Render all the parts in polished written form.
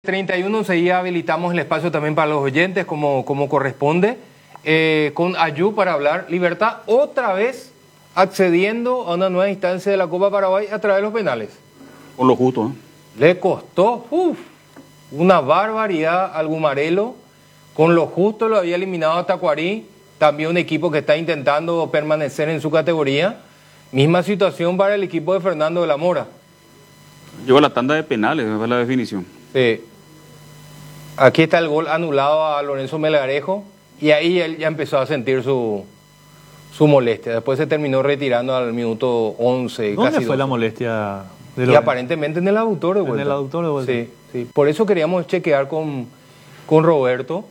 31 seguía habilitamos el espacio también para los oyentes como corresponde, con Ayú para hablar. Libertad otra vez accediendo a una nueva instancia de la Copa Paraguay a través de los penales. Por lo justo, ¿eh? Le costó una barbaridad al Gumarelo. Con lo justo lo había eliminado a Tacuarí, también un equipo que está intentando permanecer en su categoría. Misma situación para el equipo de Fernando de la Mora. Llegó a la tanda de penales, esa es la definición. Sí. Aquí está el gol anulado a Lorenzo Melgarejo y ahí él ya empezó a sentir su molestia. Después se terminó retirando al minuto 11. ¿Dónde casi fue 12. La molestia de Y Lorenzo? aparentemente en el aductor de vuelta. En el aductor de vuelta. Sí, sí. Por eso queríamos chequear con Roberto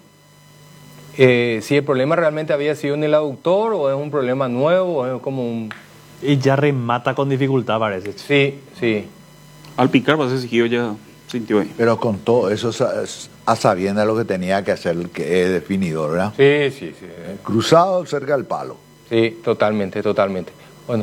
si el problema realmente había sido en el aductor o es un problema nuevo o es como un... Y ya remata con dificultad, parece. Sí, sí. Al picar, para ese Siquillo ya sintió ahí. Pero con todo eso, a sabiendas lo que tenía que hacer, que es definidor, ¿verdad? Sí, sí, sí. Cruzado cerca del palo. Sí, totalmente, totalmente. Bueno,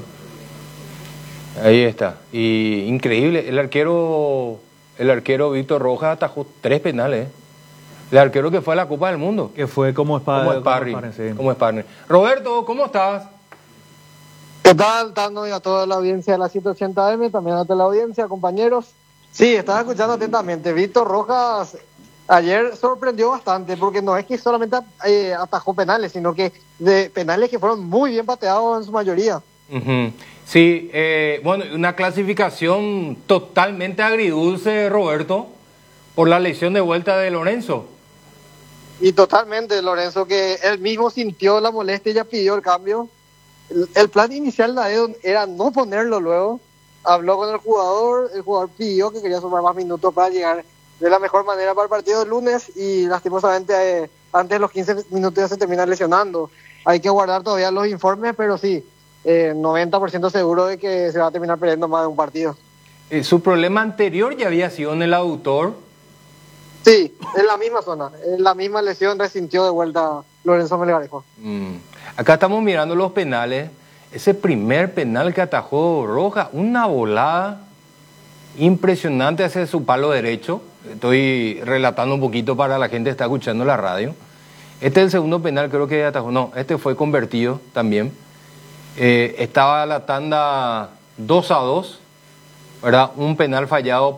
ahí está. Y increíble, el arquero Víctor Rojas atajó 3 penales. El arquero que fue a la Copa del Mundo. Que fue como Sparring. sí. Como sparring. Roberto, ¿cómo estás? ¿Qué tal, Tano, y a toda la audiencia de la 180M, también a toda la audiencia, compañeros? Sí, estaba escuchando atentamente. Víctor Rojas ayer sorprendió bastante, porque no es que solamente atajó penales, sino que de penales que fueron muy bien pateados en su mayoría. Uh-huh. Sí, bueno, una clasificación totalmente agridulce, Roberto, por la lesión de vuelta de Lorenzo. Y totalmente, Lorenzo, que él mismo sintió la molestia y ya pidió el cambio. El plan inicial de Aedo era no ponerlo luego. Habló con el jugador pidió que quería sumar más minutos para llegar de la mejor manera para el partido del lunes y lastimosamente antes de los 15 minutos ya se termina lesionando. Hay que guardar todavía los informes, pero sí, 90% seguro de que se va a terminar perdiendo más de un partido. Su problema anterior ya había sido en el aductor. Sí, en la misma zona, en la misma lesión resintió de vuelta Lorenzo Melgarejo. Acá estamos mirando los penales. Ese primer penal que atajó Rojas, una volada impresionante hacia su palo derecho. Estoy relatando un poquito para la gente que está escuchando la radio. Este es el segundo penal, creo que atajó. No, este fue convertido también. Estaba la tanda 2-2, ¿verdad? Un penal fallado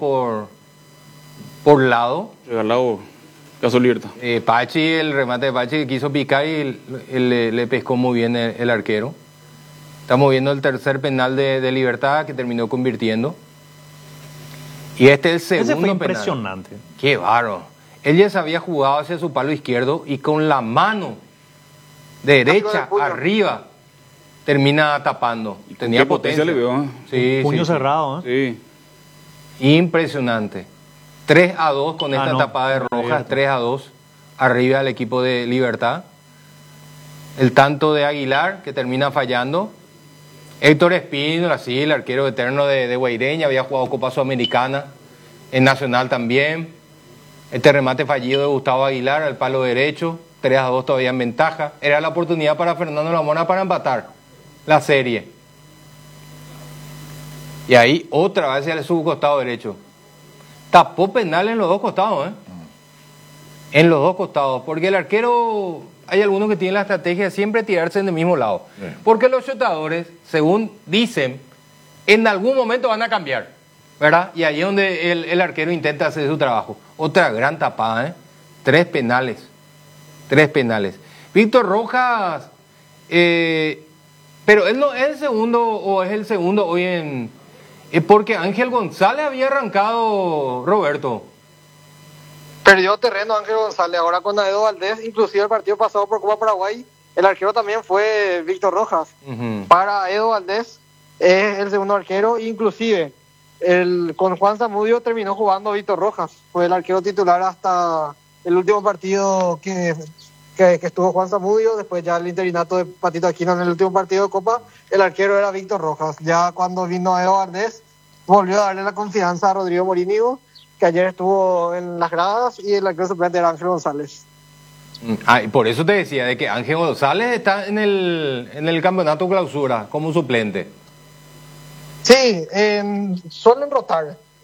por lado. Regalado caso Libertad. Pachi, el remate de Pachi quiso picar y le pescó muy bien el arquero. Estamos viendo el tercer penal de Libertad que terminó convirtiendo. Y este es el segundo Ese fue penal. impresionante. Qué bárbaro. Él ya se había jugado hacia su palo izquierdo y con la mano derecha arriba termina tapando. Y Tenía qué potencia le veo, ¿eh? Sí, Puño sí, cerrado, ¿eh? Sí. impresionante. 3-2 con esta tapada de Rojas, abierto. 3-2 arriba del equipo de Libertad. El tanto de Aguilar que termina fallando. Héctor Espínola, sí, el arquero eterno de Guaireña, había jugado Copa Sudamericana, en Nacional también. Este remate fallido de Gustavo Aguilar al palo derecho, 3-2 todavía en ventaja. Era la oportunidad para Fernando Lamona para empatar la serie. Y ahí otra vez hacia su costado derecho. Tapó penal en los dos costados, ¿eh? En los dos costados, porque el arquero, hay algunos que tienen la estrategia de siempre tirarse en el mismo lado. Sí. Porque los chutadores, según dicen, en algún momento van a cambiar, ¿verdad? Y ahí es donde el arquero intenta hacer su trabajo. Otra gran tapada, ¿eh? 3 penales. Víctor Rojas, pero él no es el segundo, o es el segundo hoy en... porque Ángel González había arrancado, Roberto. Perdió terreno Ángel González, ahora con Aedo Valdés, inclusive el partido pasado por Copa Paraguay, el arquero también fue Víctor Rojas. Uh-huh. Para Aedo Valdés es el segundo arquero, inclusive con Juan Zamudio terminó jugando Víctor Rojas, fue el arquero titular hasta el último partido que estuvo Juan Zamudio, después ya el interinato de Patito Aquino en el último partido de Copa, el arquero era Víctor Rojas. Ya cuando vino Aedo Valdés, volvió a darle la confianza a Rodrigo Morínigo, que ayer estuvo en las gradas, y el arquero suplente era Ángel González. Y por eso te decía de que Ángel González está en el campeonato clausura como suplente. Sí, suelen rotar.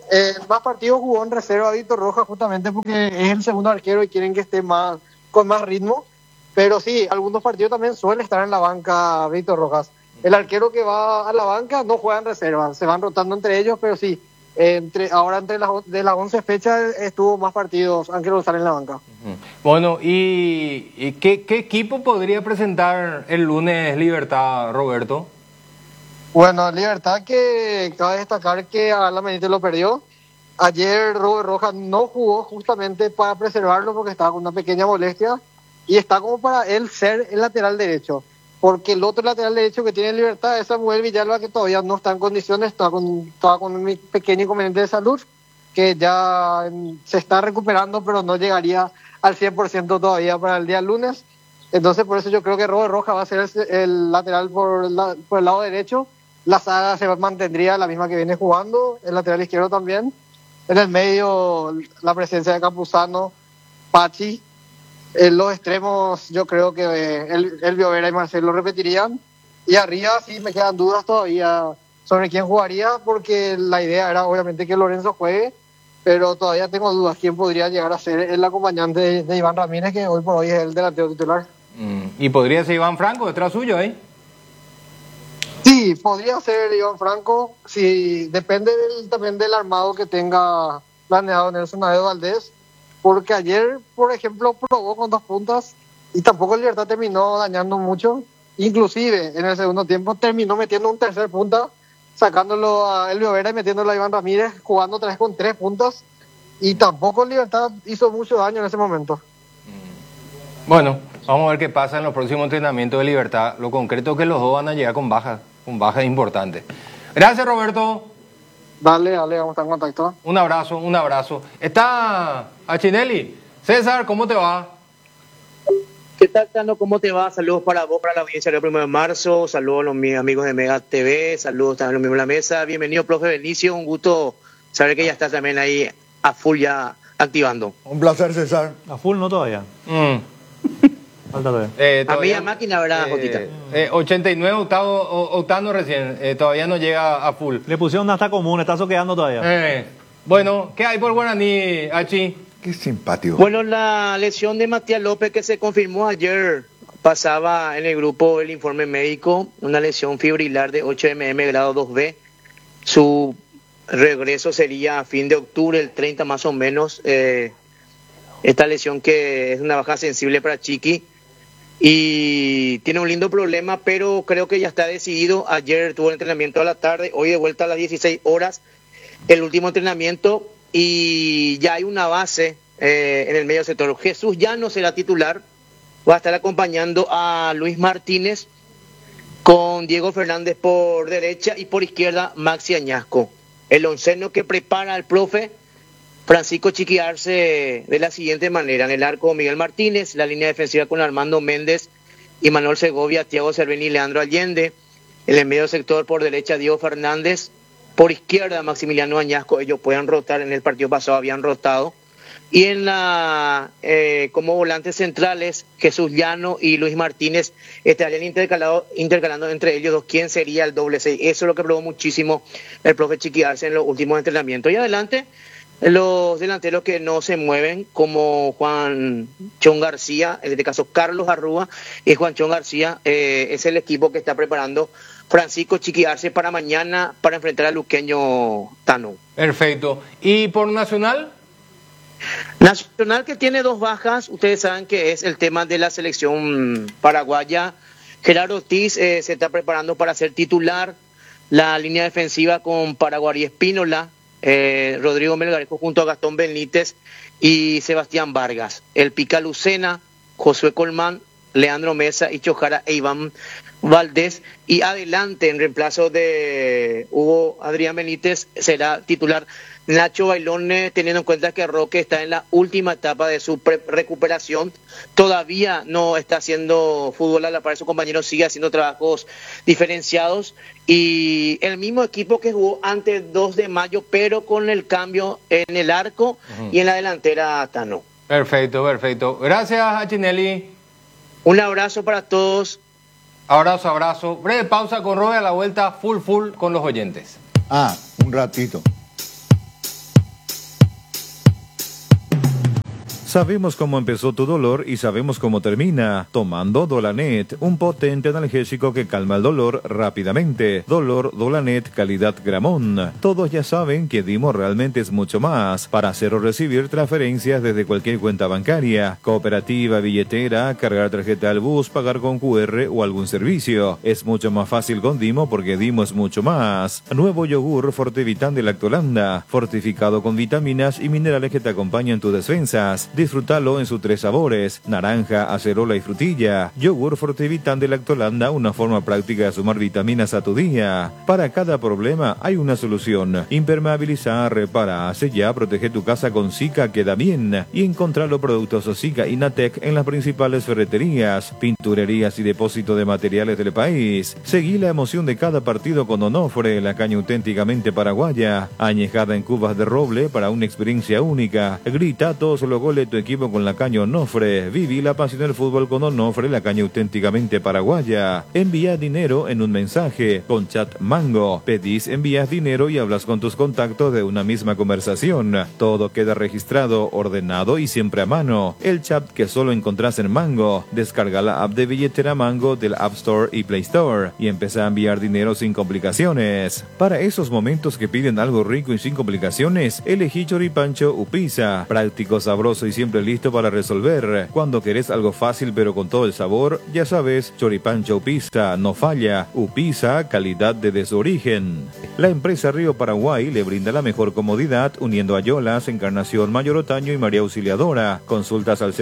Más partidos jugó en reserva Víctor Rojas justamente porque es el segundo arquero y quieren que esté con más ritmo. Pero sí, algunos partidos también suele estar en la banca Víctor Rojas. El arquero que va a la banca no juega en reserva, se van rotando entre ellos, pero sí, entre las 11 fechas estuvo más partidos Ángel González en la banca. Bueno, ¿y qué equipo podría presentar el lunes Libertad, Roberto? Bueno, Libertad, que cabe destacar que Alan Benítez lo perdió. Ayer Robert Rojas no jugó justamente para preservarlo porque estaba con una pequeña molestia y está como para él ser el lateral derecho. Porque el otro lateral derecho que tiene Libertad es Samuel Villalba, que todavía no está en condiciones, estaba con un pequeño inconveniente de salud, que ya se está recuperando, pero no llegaría al 100% todavía para el día lunes. Entonces, por eso yo creo que Robert Rojas va a ser el lateral por el lado derecho. La saga se mantendría la misma que viene jugando, el lateral izquierdo también. En el medio, la presencia de Campuzano, Pachi. En los extremos, yo creo que Elvio Vera y Marcelo repetirían. Y arriba sí me quedan dudas todavía sobre quién jugaría, porque la idea era obviamente que Lorenzo juegue, pero todavía tengo dudas quién podría llegar a ser el acompañante de Iván Ramírez, que hoy por hoy es el delantero titular. ¿Y podría ser Iván Franco detrás suyo ahí? Sí, podría ser Iván Franco, sí, depende también del armado que tenga planeado Nelson Naedo Valdés, porque ayer, por ejemplo, probó con 2 puntas y tampoco el Libertad terminó dañando mucho, inclusive en el segundo tiempo terminó metiendo un tercer punta, sacándolo a Elvio Vera y metiéndolo a Iván Ramírez, jugando otra vez con 3 puntas, y tampoco el Libertad hizo mucho daño en ese momento. Bueno, vamos a ver qué pasa en los próximos entrenamientos de Libertad. Lo concreto es que los dos van a llegar con bajas importantes. Gracias, Roberto. Dale, vamos a estar en contacto. Un abrazo. Está Achinelli. César, ¿cómo te va? ¿Qué tal, Tano? ¿Cómo te va? Saludos para vos, para la audiencia del 1 de marzo. Saludos a los mis amigos de Mega TV. Saludos también a los mismos de la mesa. Bienvenido, profe Benicio. Un gusto saber que ya estás también ahí a full ya activando. Un placer, César. A full no todavía. Falta todavía. A media máquina, ¿verdad, Jotita? 89 octano recién. Todavía no llega a full. Le pusieron hasta común, está soqueando todavía. Bueno, ¿qué hay por Guaraní, Achi? Qué simpático. Bueno, la lesión de Matías López que se confirmó ayer, pasaba en el grupo el informe médico, una lesión fibrilar de 8 mm grado 2B. Su regreso sería a fin de octubre, el 30 más o menos. Esta lesión que es una baja sensible para Chiqui y tiene un lindo problema, pero creo que ya está decidido. Ayer tuvo el entrenamiento a la tarde, hoy de vuelta a las 16 horas, el último entrenamiento, y ya hay una base en el medio sector. Jesús ya no será titular, va a estar acompañando a Luis Martínez con Diego Fernández por derecha y por izquierda Maxi Añasco. El onceno que prepara el profe Francisco Chiqui Arce de la siguiente manera: en el arco Miguel Martínez, la línea defensiva con Armando Méndez y Manuel Segovia, Thiago Cervini y Leandro Allende, en el medio sector por derecha Diego Fernández, por izquierda Maximiliano Añasco. Ellos pueden rotar, en el partido pasado habían rotado, y en la como volantes centrales Jesús Llano y Luis Martínez estarían intercalando entre ellos dos quién sería el doble 6. Eso es lo que probó muchísimo el profe Chiqui Arce en los últimos entrenamientos. Y adelante los delanteros que no se mueven, como Juan Chon García, en este caso Carlos Arrúa y Juan Chon García, es el equipo que está preparando Francisco Chiqui Arce para mañana para enfrentar al luqueño Tano. Perfecto. ¿Y por Nacional? Nacional, que tiene 2 bajas, ustedes saben que es el tema de la selección paraguaya. Gerardo Ortiz se está preparando para ser titular. La línea defensiva con Paraguay Espínola, Rodrigo Melgarejo junto a Gastón Benítez y Sebastián Vargas. El Pica Lucena, Josué Colmán, Leandro Mesa y Chojara e Iván Valdés. Y adelante, en reemplazo de Hugo Adrián Benítez, será titular Nacho Bailone, teniendo en cuenta que Roque está en la última etapa de su recuperación. Todavía no está haciendo fútbol a la par de su compañero, sigue haciendo trabajos diferenciados. Y el mismo equipo que jugó antes del 2 de mayo, pero con el cambio en el arco y en la delantera Tano. Perfecto. Gracias, Achinelli. Un abrazo para todos. Abrazo. Breve pausa con Robe, a la vuelta full con los oyentes. Un ratito. Sabemos cómo empezó tu dolor y sabemos cómo termina. Tomando Dolanet, un potente analgésico que calma el dolor rápidamente. Dolor Dolanet calidad Gramón. Todos ya saben que Dimo realmente es mucho más. Para hacer o recibir transferencias desde cualquier cuenta bancaria, cooperativa, billetera, cargar tarjeta al bus, pagar con QR o algún servicio. Es mucho más fácil con Dimo porque Dimo es mucho más. Nuevo yogur Fortivitan de Lactolanda, fortificado con vitaminas y minerales que te acompañan tus defensas. Disfrútalo en sus 3 sabores, naranja, acerola y frutilla. Yogur Fortivitan de Lactolanda, una forma práctica de sumar vitaminas a tu día. Para cada problema hay una solución. Impermeabiliza, repara, sella, protege tu casa con Zika Queda Bien. Y encontrar los productos Zika y Natec en las principales ferreterías, pinturerías y depósitos de materiales del país. Seguí la emoción de cada partido con Onofre, la caña auténticamente paraguaya, añejada en cubas de roble para una experiencia única. Grita todos los goles de tu equipo con la caña Onofre. Viví la pasión del fútbol con Onofre, la caña auténticamente paraguaya. Envía dinero en un mensaje con Chat Mango. Pedís, envías dinero y hablas con tus contactos de una misma conversación. Todo queda registrado, ordenado y siempre a mano. El chat que solo encontrás en Mango. Descarga la app de billetera Mango del App Store y Play Store y empieza a enviar dinero sin complicaciones. Para esos momentos que piden algo rico y sin complicaciones, elegí Choripancho Upisa. Práctico, sabroso y siempre listo para resolver. Cuando querés algo fácil pero con todo el sabor, ya sabes, Choripancho Upisa no falla. Upisa, calidad desde su origen. La empresa Río Paraguay le brinda la mejor comodidad uniendo Ayolas, Encarnación, Mayor Otaño y María Auxiliadora. Consultas al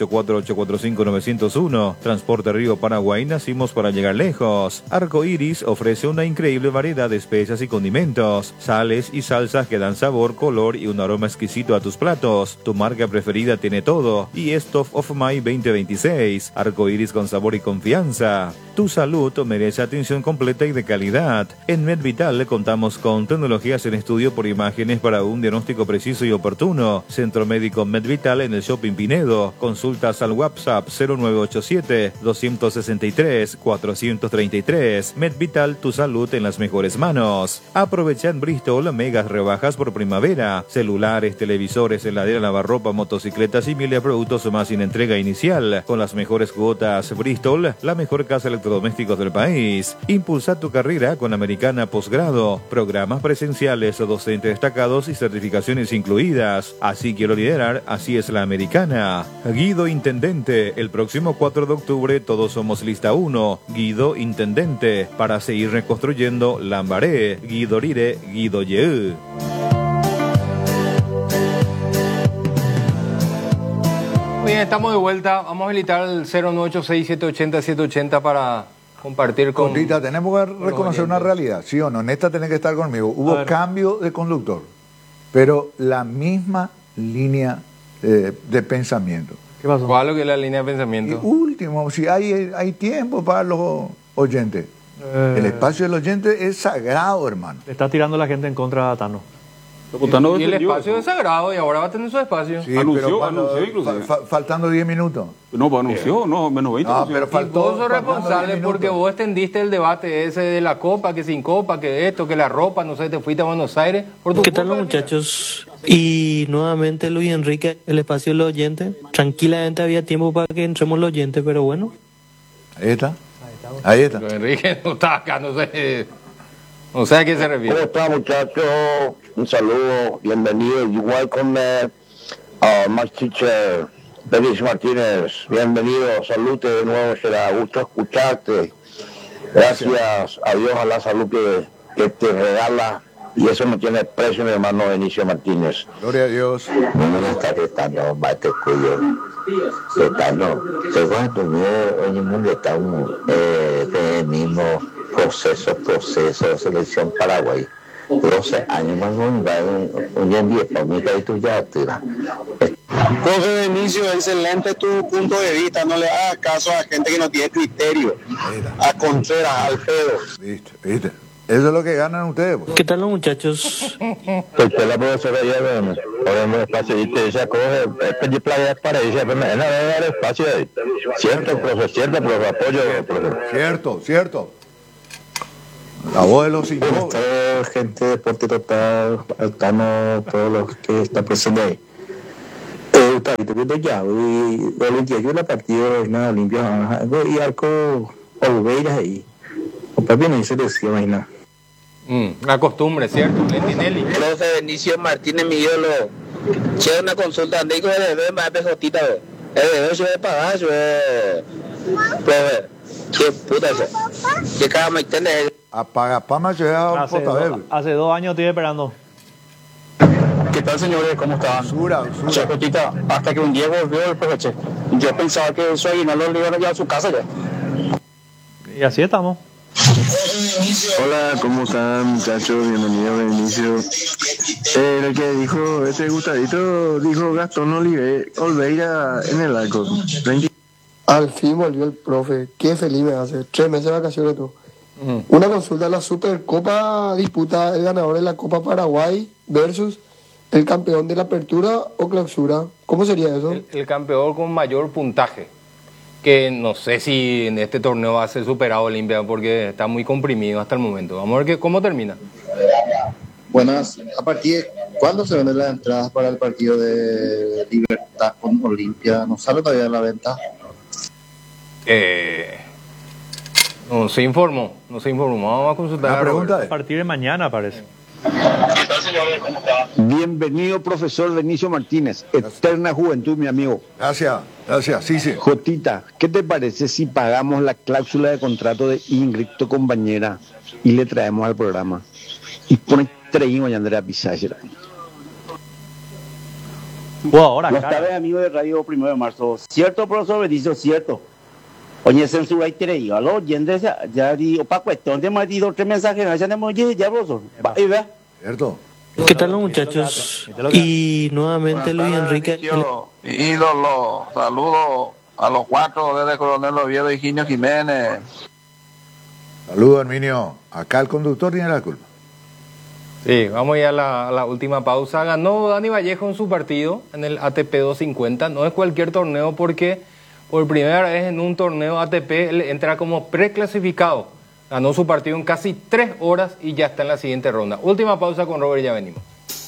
0984-845-901. Transporte Río Paraguay, nacimos para llegar lejos. Arco Iris ofrece una increíble variedad de especias y condimentos, sales y salsas que dan sabor, color y un aroma exquisito a tus platos. Tu marca preferida tiene todo y es Top of My 2026. Arco Iris con sabor y confianza. Tu salud merece atención completa y de calidad. En MedVital contamos con tecnologías en estudio por imágenes para un diagnóstico preciso y oportuno. Centro Médico MedVital en el Shopping Pinedo. Consultas al WhatsApp 0987-263-433. MedVital, tu salud en las mejores manos. Aprovecha en Bristol megas rebajas por primavera. Celulares, televisores, heladera, lavarropa, motocicletas y miles de productos más sin entrega inicial. Con las mejores cuotas. Bristol, la mejor casa de electrodomésticos del país. Impulsa tu carrera con Americana Posgrado. Programas presenciales, docentes destacados y certificaciones incluidas. Así quiero liderar, así es la Americana. Guido Intendente, el próximo 4 de octubre todos somos lista 1. Guido Intendente, para seguir reconstruyendo Lambaré. Guido Rire, Guido Ye. Muy bien, estamos de vuelta. Vamos a habilitar el 0986-780-780 para compartir con... Condita, tenemos que reconocer una realidad, ¿sí o no? Nesta tiene que estar conmigo. Hubo cambio de conductor, pero la misma línea de pensamiento. ¿Qué pasó? ¿Cuál es la línea de pensamiento? Y último, si hay tiempo para los oyentes. El espacio del oyente es sagrado, hermano. Le está tirando la gente en contra a Tano. Y el espacio es sagrado y ahora va a tener su espacio. Sí, anunció inclusive. Faltando 10 minutos. No, pues anunció, no, menos 20. No, pero faltó. Vos sos responsable porque vos extendiste el debate ese de la copa, que sin copa, que esto, que la ropa, no sé, te fuiste a Buenos Aires. ¿Qué tal los muchachos? Y nuevamente Luis Enrique, el espacio del oyente. Tranquilamente había tiempo para que entremos los oyentes, pero bueno. Ahí está. Ahí está. Luis Enrique no está acá, no sé. No sé a qué se refiere. ¿Cómo está, muchachos? Un saludo, bienvenido. Igual con Max Teacher, Félix Martínez, bienvenido. Salute de nuevo, será gusto escucharte. Gracias a Dios, a la salud que te regala. Y eso me tiene precio, mi hermano Benicio Martínez. Gloria a Dios. Buenas tardes, Tano, bate cuyo. Tano, te voy a tener en el mundo está el mismo proceso de selección Paraguay. 12 años más un día para mí que tú ya tira. José Benicio, excelente tu punto de vista, no le hagas caso a gente que no tiene criterio, a Contreras, a Alfredo. ¿Viste? Eso es lo que ganan ustedes. Pues. ¿Qué tal los muchachos? Pues la profesora ya ponemos espacio y te dice, pedir playa para ella, pero no va a dar espacio ahí. Cierto, profe, apoyo. Cierto. La voz de los hijos. Gente de Deporte Total, Altano, todos los que están presentes ahí. gusta que ya y Olimpia la partido nada Olimpia y arco Olveiras ahí o papi no se decía vaina. La costumbre, ¿cierto? Lentinelli. Profe Benicio Martínez, mi ídolo. Che, una consulta, ande con el bebé más pesotita, el bebé yo he pagado, yo he... Profe, qué puta eso. ¿Qué cada me entiende? Apaga, pama, yo he Hace 2 años estoy esperando. ¿Qué tal, señores? ¿Cómo están? Che, Cotita, hasta que un día volvió el profe Che. Yo pensaba que su aguinaldo le iban a llevar a su casa ya. Y así estamos. Hola, ¿cómo están, muchachos? Bienvenidos a inicio. El que dijo, Gustadito, dijo Gastón Olveira en el arco. Al fin volvió el profe. Qué feliz me hace. 3 meses de vacaciones tú. Una consulta, la Supercopa disputa el ganador de la Copa Paraguay versus el campeón de la apertura o clausura. ¿Cómo sería eso? El campeón con mayor puntaje. Que no sé si en este torneo va a ser superado Olimpia porque está muy comprimido hasta el momento. Vamos a ver cómo termina. Buenas. ¿A partir de cuándo se venden las entradas para el partido de Libertad con Olimpia? ¿No sale todavía la venta? No se informó. Vamos a consultar. La pregunta es... A partir de mañana, parece. Bienvenido, profesor Benicio Martínez. Eterna juventud, mi amigo. Gracias. Sí. Jotita, ¿qué te parece si pagamos la cláusula de contrato de Ingrid, tu compañera, y le traemos al programa? Y pone traímos a Andrea Pisacher. Ahora, no está amigo de Radio 1 de Marzo. ¿Cierto, profesor Benicio? Cierto. Oye, censura y te a los oyentes ya digo, para cuestión de marido, 3 mensajes, ya tenemos ya, profesor. Y vea. Cierto. ¿Qué tal los muchachos? Y nuevamente Luis Enrique. Ídolo, saludos a los 4 desde Coronel Oviedo y Higinio Jiménez. Saludos, Herminio. Acá el conductor tiene la culpa. Sí, vamos ya a la última pausa. Ganó Dani Vallejo en su partido en el ATP 250. No es cualquier torneo porque por primera vez en un torneo ATP él entra como preclasificado. Ganó su partido en casi 3 horas y ya está en la siguiente ronda. Última pausa con Robert, ya venimos.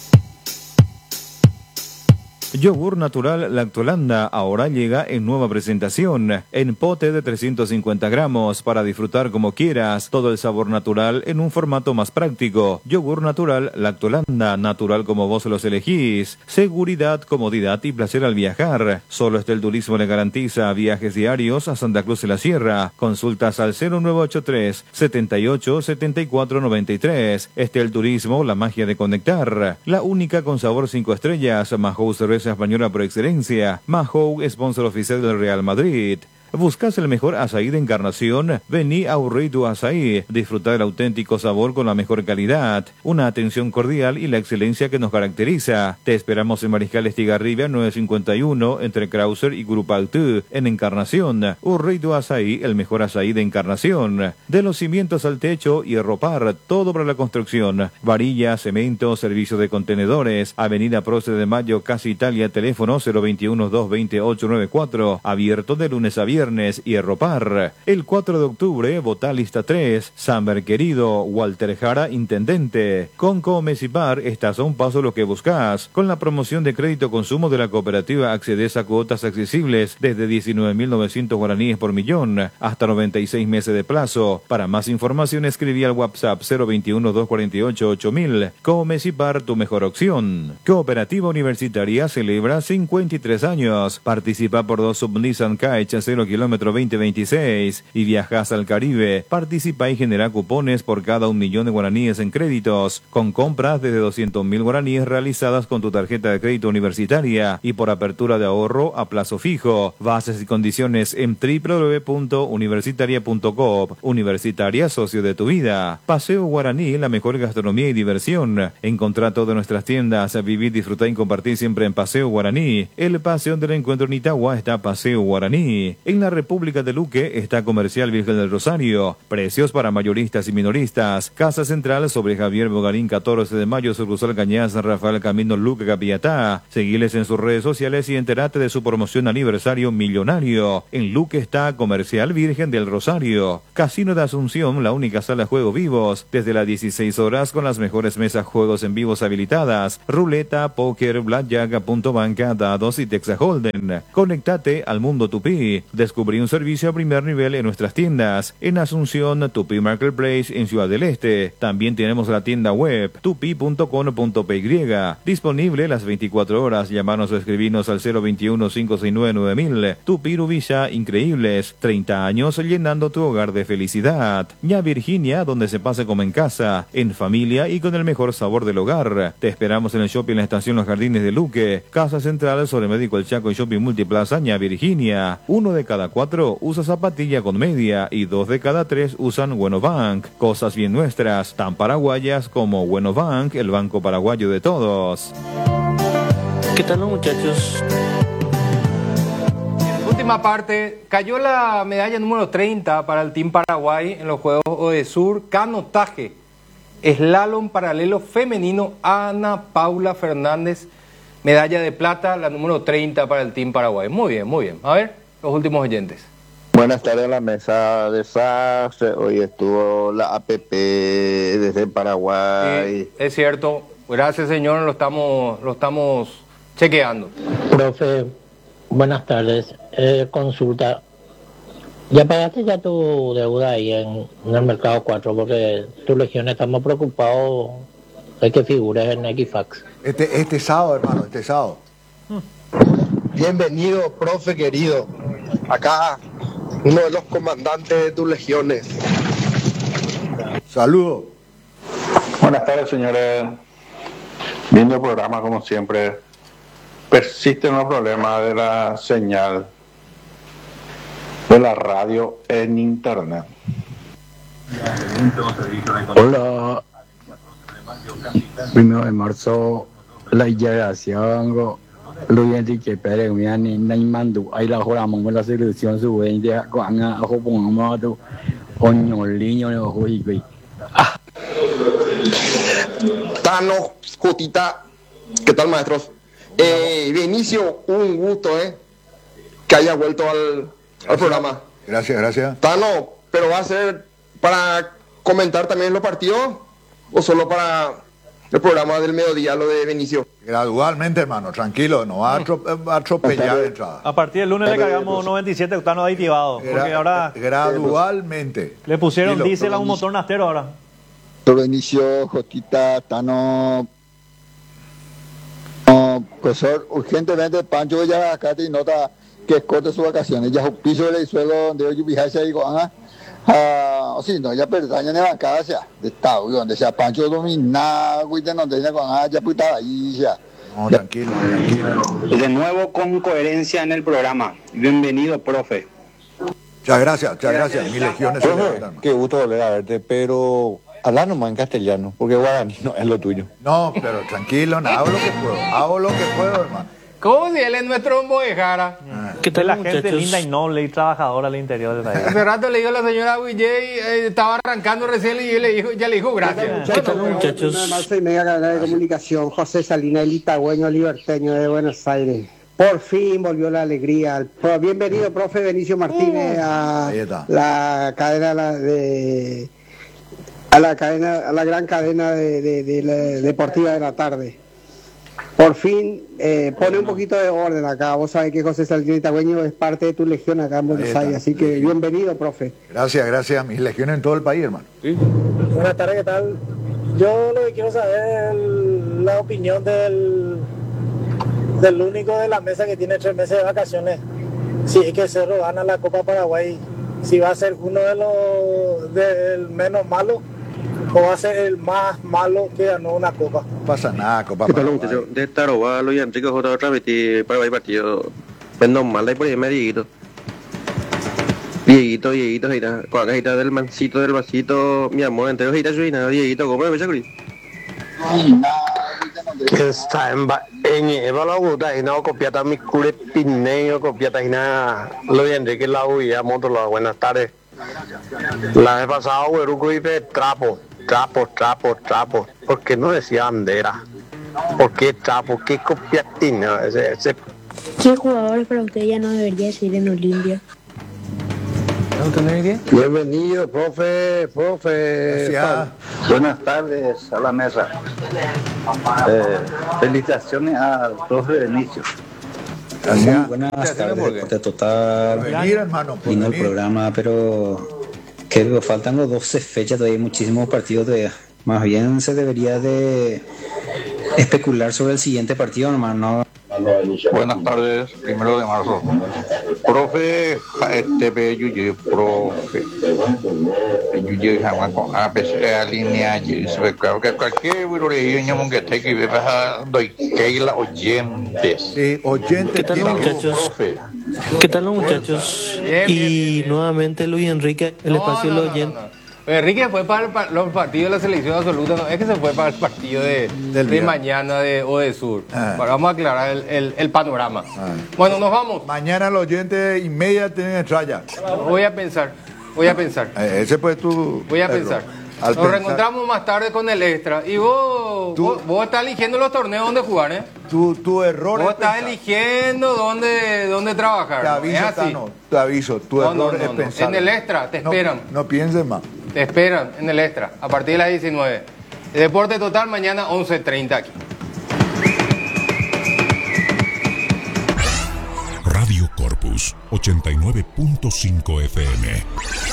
Yogur natural Lactolanda ahora llega en nueva presentación, en pote de 350 gramos, para disfrutar como quieras, todo el sabor natural en un formato más práctico. Yogur natural Lactolanda, natural como vos los elegís, seguridad, comodidad y placer al viajar. Solo el Turismo le garantiza viajes diarios a Santa Cruz de la Sierra. Consultas al 0983 78 74 93. El Turismo, la magia de conectar. La única con sabor 5 estrellas, Mahou cerveza española por excelencia. Mahou, sponsor oficial del Real Madrid. ¿Buscas el mejor azaí de Encarnación? Vení a Urritu Azaí. Disfrutar el auténtico sabor con la mejor calidad, una atención cordial y la excelencia que nos caracteriza. Te esperamos en Mariscal Estigarribia 951 entre Krauser y Grupaltú en Encarnación. Urritu Azaí, el mejor azaí de Encarnación. De los cimientos al techo y Ropar, todo para la construcción. Varilla, cemento, servicio de contenedores. Avenida Prócer de Mayo, Casa Italia, teléfono 021-220-894. Abierto de lunes a viernes. Y Erropar. El 4 de octubre, votá lista 3. Samber querido, Walter Jara, intendente. Con Comesipar estás a un paso lo que buscas. Con la promoción de crédito consumo de la cooperativa accedes a cuotas accesibles desde 19.900 guaraníes por millón, hasta 96 meses de plazo. Para más información escribí al WhatsApp 021-248-8000. Comesipar, tu mejor opción. Cooperativa Universitaria celebra 53 años. Participa por 2 Sub-Nissan Kite 0 kilómetro 2026 y viajas al Caribe. Participa y genera cupones por cada 1 millón de guaraníes en créditos, con compras desde 200.000 guaraníes realizadas con tu tarjeta de crédito universitaria y por apertura de ahorro a plazo fijo. Bases y condiciones en www.universitaria.coop. Universitaria, socio de tu vida. Paseo Guaraní, la mejor gastronomía y diversión. Encontrá todas nuestras tiendas. Vivir, disfrutar y compartir siempre en Paseo Guaraní. El Paseo del Encuentro en Itagua está Paseo Guaraní. En la República de Luque está Comercial Virgen del Rosario. Precios para mayoristas y minoristas. Casa Central sobre Javier Bogarín 14 de mayo, sucursal Cañas, Rafael Camino Luque Capiatá. Seguiles en sus redes sociales y entérate de su promoción aniversario millonario. En Luque está Comercial Virgen del Rosario. Casino de Asunción, la única sala de juego vivos. Desde las 16 horas con las mejores mesas juegos en vivos habilitadas. Ruleta, póker, blackjack, punto banca, dados y Texas Holden. Conectate al mundo Tupí. Descubrí un servicio a primer nivel en nuestras tiendas. En Asunción, Tupí Marketplace en Ciudad del Este. También tenemos la tienda web tupi.com.py. Disponible las 24 horas. Llamanos o escribinos al 021-569-9000. Tupí Rubilla, increíbles. 30 años llenando tu hogar de felicidad. Ña Virginia, donde se pase como en casa, en familia y con el mejor sabor del hogar. Te esperamos en el shopping en la estación Los Jardines de Luque. Casa Central sobre Médico El Chaco y Shopping Multiplaza Ña Virginia. 1 de cada 4 usa zapatilla con media y 2 de cada 3 usan Bueno Bank. Cosas bien nuestras, tan paraguayas como Bueno Bank, el banco paraguayo de todos. ¿Qué tal, muchachos? Última parte, cayó la medalla número 30 para el Team Paraguay en los Juegos ODESUR, canotaje, slalom paralelo femenino, Ana Paula Fernández, medalla de plata, la número 30 para el Team Paraguay. Muy bien, muy bien. A ver, los últimos oyentes. Buenas tardes a la mesa de SAS. Hoy estuvo la APP desde Paraguay. Sí, es cierto. Gracias, señor. Lo estamos chequeando. Profe, buenas tardes. Consulta. ¿Ya pagaste ya tu deuda ahí en el mercado 4? Porque tu legión estamos preocupados de que figures en Equifax. Este sábado, hermano, este sábado. Bienvenido, profe querido. Acá, uno de los comandantes de tus legiones. Saludos. Buenas tardes, señores. Viendo el programa, como siempre, persisten los problemas de la señal de la radio en internet. Hola. 1 de marzo, la integración, lo que Pérez, ni mandu, ahí la joramos la selección sub-20, con a Jopón, Oñoliño, Ojiqui. Tano, Jotita, ¿qué tal, maestros? Vinicio, un gusto, que haya vuelto al programa. Gracias. Tano, ¿pero va a ser para comentar también los partidos o solo para el programa del mediodía, lo de Benicio? Gradualmente, hermano, tranquilo, no va a atropellar de entrada. A partir del lunes le cargamos 97 octanos aditivados, porque ahora gradualmente le pusieron diésel a un motor nastero ahora. Benicio, Jotita, Tano, profesor, urgentemente Pancho ya acá te nota que corte sus vacaciones, ya piso el suelo donde yo viaje y digo, o si no, ya perdaña en la bancada, sea, de estado, donde sea Pancho domina, cuiden donde ya puta ahí, ya. No, tranquilo. De nuevo con coherencia en el programa. Bienvenido, profe. Muchas gracias. Mis legiones. Qué gusto volver a verte, pero habla nomás en castellano, porque guaraní no es lo tuyo. No, pero tranquilo, hago lo que puedo, hermano. ¿Cómo si él es nuestro hombo de jara? ¿Qué tal la gente linda y noble y trabajadora al interior del país? Hace rato le dijo a la señora Guillé, estaba arrancando recién y ya le dijo gracias. ¿Qué tal, muchachos? Una marzo y media cadena de comunicación, José Salinas, el itagüeño liberteño de Buenos Aires. Por fin volvió la alegría. Bienvenido, profe Benicio Martínez, a la cadena a la gran cadena deportiva de la tarde. Por fin pone un poquito de orden acá. Vos sabés que José Salinas Itagüeño es parte de tu legión acá en Buenos Aires, así que bienvenido, profe. Gracias. Mis legiones en todo el país, hermano. ¿Sí? Buenas tardes, ¿qué tal? Yo lo que quiero saber es la opinión del único de la mesa que tiene 3 meses de vacaciones. Si es que Cerro gana la Copa Paraguay, si va a ser uno de los del menos malo o va a ser el más malo que ganó una copa. No pasa nada, Copa Paraguay. De Taroba, lo y Enrique J. otra vez Paraguay partido menos malo y por ahí me Dieguito, gira. Con acá gira del mancito, del vasito, mi amor, entero gira, Dieguito, ¿cómo me ves, Cris? Está Eva gusta y no copiata mi cure pineo copiata y nada lo bien de que la huía moto la buenas tardes. La vez pasada Hueruco dice trapo, porque no decía bandera. ¿Por qué trapo? ¿Qué copiatina? ¿Qué jugadores para usted ya no debería decir en Olimpia? Bienvenido, profe. Buenas tardes a la mesa. Felicitaciones al profe Benicio. Muy buenas tardes, de total. Venir, hermano, vino el programa, pero que faltan los 12 fechas, todavía hay muchísimos partidos todavía. Más bien se debería de especular sobre el siguiente partido, hermano. Buenas tardes, 1 de marzo. Profe, profe. Yuye jamás con APC línea, creo que cualquier virología que te que doy que la oyentes. ¿Qué tal los muchachos? ¿Qué tal los muchachos? Y nuevamente Luis Enrique, el espacio de los oyentes. Enrique fue para los partidos de la selección absoluta, no es que se fue para el partido de mañana de Odesur. Vamos a aclarar el panorama. Bueno, nos vamos. Mañana los oyentes y media tienen estrella. Voy a pensar. Ese pues tú. Voy a pensar. Nos reencontramos más tarde con el extra. Y vos estás eligiendo los torneos donde jugar, ¿eh? Tu error vos estás eligiendo dónde trabajar. Te aviso, tu error es pensar. En el extra, te esperan. No pienses más. Te esperan en el extra, a partir de las 19. El Deporte Total mañana 11:30 aquí. Radio Corpus 89.5 FM.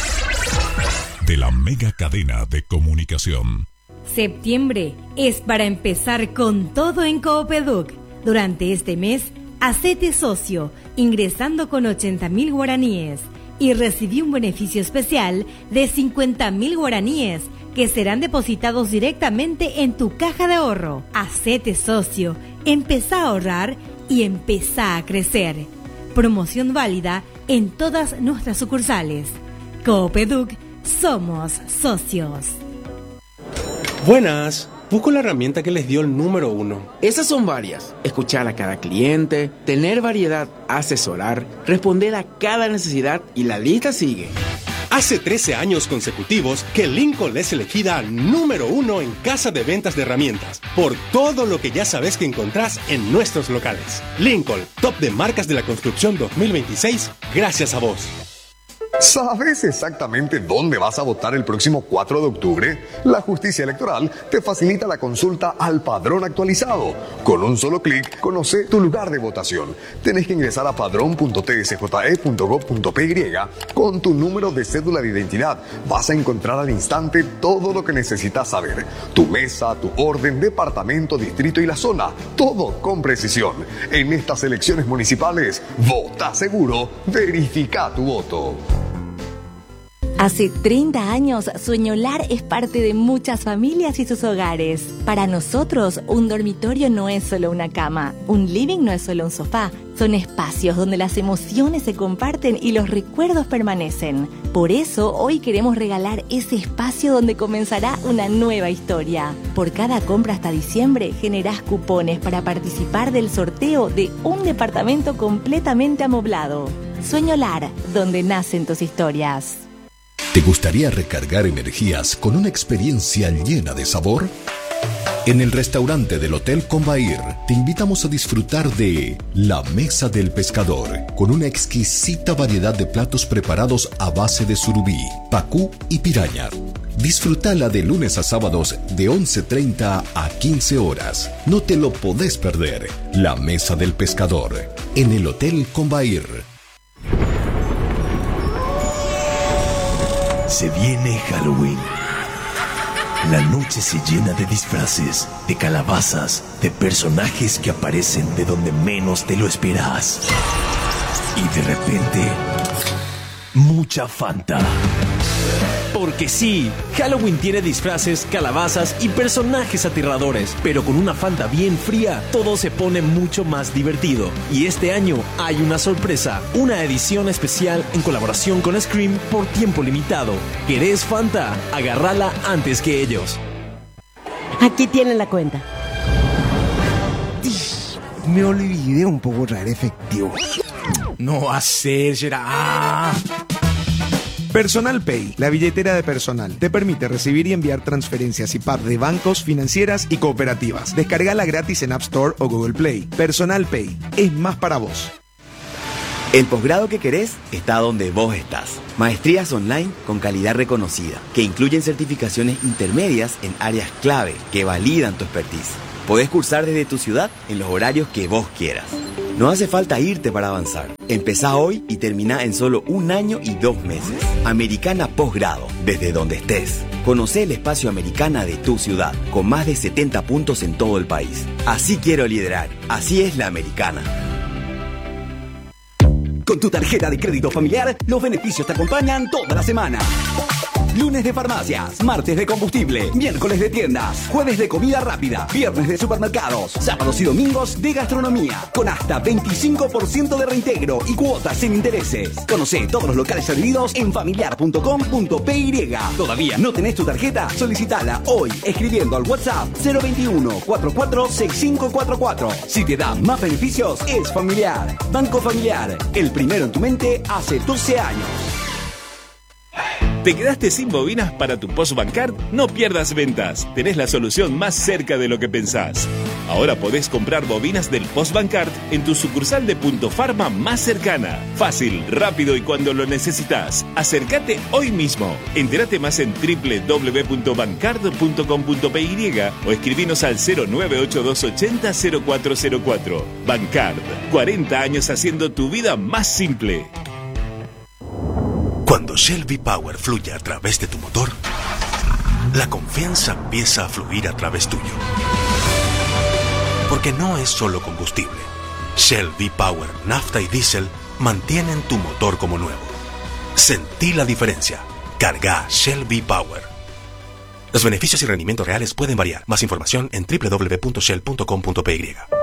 De la mega cadena de comunicación. Septiembre es para empezar con todo en Coopeduc. Durante este mes, hacete socio ingresando con 80.000 guaraníes y recibí un beneficio especial de 50.000 guaraníes que serán depositados directamente en tu caja de ahorro. Hacete socio, empezá a ahorrar y empezá a crecer. Promoción válida en todas nuestras sucursales. Coopeduc, somos socios. Buenas. Busco la herramienta que les dio el número 1. Esas son varias. Escuchar a cada cliente, tener variedad, asesorar, responder a cada necesidad y la lista sigue. Hace 13 años consecutivos que Lincoln es elegida número 1 en casa de ventas de herramientas por todo lo que ya sabes que encontrás en nuestros locales. Lincoln, top de marcas de la construcción 2026, gracias a vos. ¿Sabes exactamente dónde vas a votar el próximo 4 de octubre? La Justicia Electoral te facilita la consulta al padrón actualizado. Con un solo clic, conoce tu lugar de votación. Tenés que ingresar a padrón.tsje.gov.py con tu número de cédula de identidad. Vas a encontrar al instante todo lo que necesitas saber. Tu mesa, tu orden, departamento, distrito y la zona. Todo con precisión. En estas elecciones municipales, vota seguro, verifica tu voto. Hace 30 años, Sueñolar es parte de muchas familias y sus hogares. Para nosotros, un dormitorio no es solo una cama, un living no es solo un sofá. Son espacios donde las emociones se comparten y los recuerdos permanecen. Por eso, hoy queremos regalar ese espacio donde comenzará una nueva historia. Por cada compra hasta diciembre, generás cupones para participar del sorteo de un departamento completamente amoblado. Sueñolar, donde nacen tus historias. ¿Te gustaría recargar energías con una experiencia llena de sabor? En el restaurante del Hotel Combair te invitamos a disfrutar de La Mesa del Pescador, con una exquisita variedad de platos preparados a base de surubí, pacú y piraña. Disfrutala de lunes a sábados de 11:30 a 15 horas. No te lo podés perder. La Mesa del Pescador, en el Hotel Combair. Se viene Halloween. La noche se llena de disfraces, de calabazas, de personajes que aparecen de donde menos te lo esperas. Y de repente, mucha Fanta. Porque sí, Halloween tiene disfraces, calabazas y personajes aterradores, pero con una Fanta bien fría, todo se pone mucho más divertido. Y este año hay una sorpresa, una edición especial en colaboración con Scream por tiempo limitado. ¿Querés Fanta? Agárrala antes que ellos. Aquí tienen la cuenta. Me olvidé un poco traer efectivo. No va a ser, será. Personal Pay, la billetera de personal, te permite recibir y enviar transferencias y PAP de bancos, financieras y cooperativas. Descárgala gratis en App Store o Google Play. Personal Pay, es más para vos. El posgrado que querés está donde vos estás. Maestrías online con calidad reconocida, que incluyen certificaciones intermedias en áreas clave que validan tu expertise. Podés cursar desde tu ciudad en los horarios que vos quieras. No hace falta irte para avanzar. Empezá hoy y terminá en solo 1 año y 2 meses. Americana Posgrado, desde donde estés. Conocé el espacio Americana de tu ciudad, con más de 70 puntos en todo el país. Así quiero liderar. Así es la Americana. Con tu tarjeta de crédito familiar, los beneficios te acompañan toda la semana. Lunes de farmacias, martes de combustible, miércoles de tiendas, jueves de comida rápida, viernes de supermercados, sábados y domingos de gastronomía, con hasta 25% de reintegro y cuotas sin intereses. Conocé todos los locales servidos en familiar.com.py. ¿Todavía no tenés tu tarjeta? Solicitala hoy escribiendo al WhatsApp 021 44 6544. Si te da más beneficios, es Familiar. Banco Familiar, el primero en tu mente hace 12 años. ¿Te quedaste sin bobinas para tu Postbancard? No pierdas ventas. Tenés la solución más cerca de lo que pensás. Ahora podés comprar bobinas del Postbancard en tu sucursal de Punto Farma más cercana. Fácil, rápido y cuando lo necesitas. Acércate hoy mismo. Entérate más en www.bancard.com.py o escribinos al 098-280-0404. Bancard. 40 años haciendo tu vida más simple. Cuando Shell V-Power fluye a través de tu motor, la confianza empieza a fluir a través tuyo. Porque no es solo combustible. Shell V-Power, nafta y diésel mantienen tu motor como nuevo. Sentí la diferencia. Carga Shell V-Power. Los beneficios y rendimientos reales pueden variar. Más información en www.shell.com.py.